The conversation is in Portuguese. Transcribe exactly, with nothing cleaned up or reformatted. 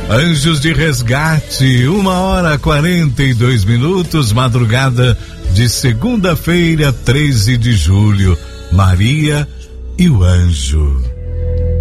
Anjos de Resgate, uma hora quarenta e dois minutos, madrugada de segunda-feira, treze de julho. Maria e o Anjo.